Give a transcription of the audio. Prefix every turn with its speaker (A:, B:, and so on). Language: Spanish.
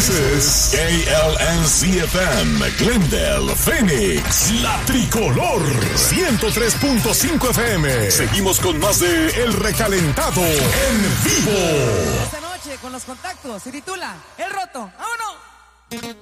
A: This is KLNC-FM, Glendale, Phoenix, La Tricolor, 103.5 FM. Seguimos con más de El Recalentado en vivo.
B: Esta noche con los contactos se titula El Roto. ¡Vámonos!